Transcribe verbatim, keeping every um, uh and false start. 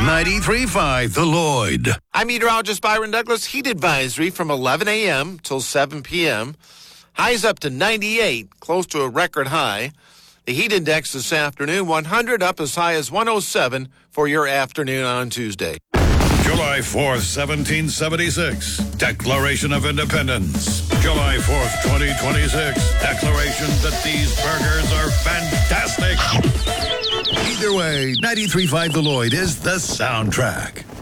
ninety-three point five The Lloyd. I'm meteorologist Byron Douglas. Heat advisory from eleven a.m. till seven p.m. Highs up to ninety-eight, close to a record high. The heat index this afternoon, one hundred, up as high as one oh seven for your afternoon on Tuesday. July fourth, seventeen seventy-six. Declaration of Independence. July fourth, twenty twenty-six. Declaration that these burgers are fantastic. Either way, ninety-three point five The Lloyd is the soundtrack.